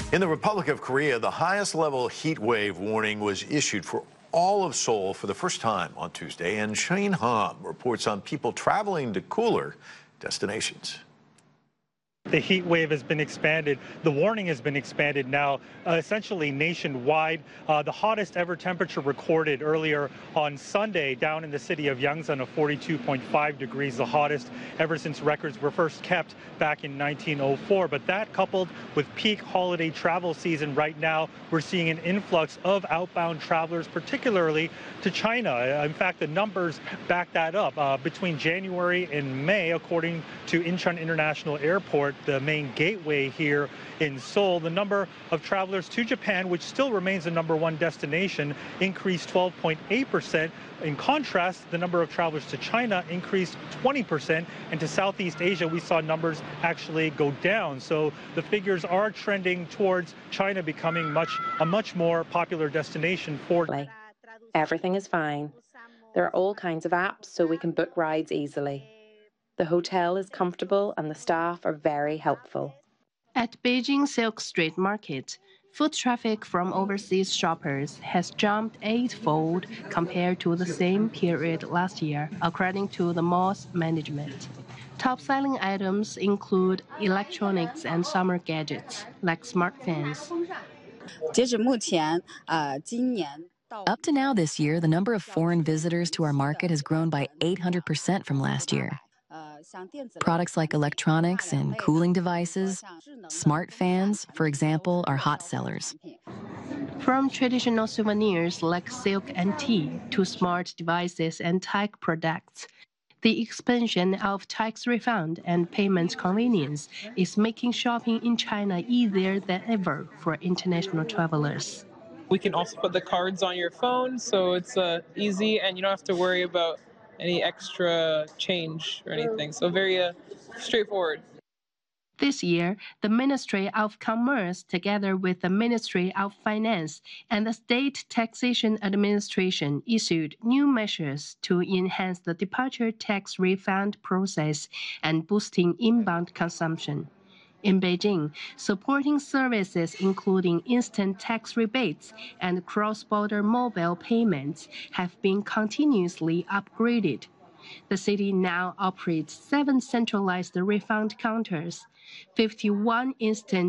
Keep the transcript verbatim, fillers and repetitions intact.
In the Republic of Korea, the highest level heat wave warning was issued for all of Seoul for the first time on Tuesday, and Shane Hom reports on people traveling to cooler destinations. The heat wave has been expanded. The warning has been expanded now, uh, essentially nationwide. Uh, the hottest ever temperature recorded earlier on Sunday down in the city of Yangsan of forty-two point five degrees, the hottest ever since records were first kept back in nineteen oh four. But that coupled with peak holiday travel season right now, we're seeing an influx of outbound travelers, particularly to China. In fact, the numbers back that up. Uh, between January and May, according to Incheon International Airport, the main gateway here in Seoul, the number of travelers to Japan, which still remains the number one destination, increased twelve point eight percent. In contrast, the number of travelers to China increased twenty percent, and to Southeast Asia, we saw numbers actually go down. So the figures are trending towards China becoming much a much more popular destination for. Everything is fine. There are all kinds of apps so we can book rides easily. The hotel is comfortable and the staff are very helpful. At Beijing Silk Street Market, foot traffic from overseas shoppers has jumped eightfold compared to the same period last year, according to the mall's management. Top-selling items include electronics and summer gadgets, like smart fans. Up to now this year, the number of foreign visitors to our market has grown by eight hundred percent from last year. Products like electronics and cooling devices, smart fans, for example, are hot sellers. From traditional souvenirs like silk and tea to smart devices and tech products, the expansion of tax refund and payment convenience is making shopping in China easier than ever for international travelers. We can also put the cards on your phone, so it's uh, easy and you don't have to worry about any extra change or anything. So very uh, straightforward. This year, the Ministry of Commerce, together with the Ministry of Finance and the State Taxation Administration, issued new measures to enhance the departure tax refund process and boosting inbound consumption. In Beijing, supporting services including instant tax rebates and cross-border mobile payments have been continuously upgraded. The city now operates seven centralized refund counters, fifty-one instant